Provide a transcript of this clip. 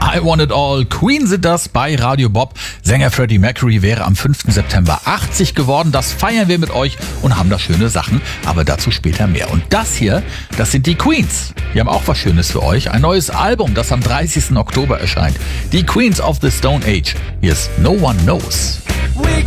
I Want It All. Queen sind das bei Radio Bob. Sänger Freddie Mercury wäre am 5. September 80 geworden. Das feiern wir mit euch und haben da schöne Sachen, aber dazu später mehr. Und das hier, das sind die Queens. Die haben auch was Schönes für euch. Ein neues Album, das am 30. Oktober erscheint. Die Queens of the Stone Age. Hier ist No One Knows. We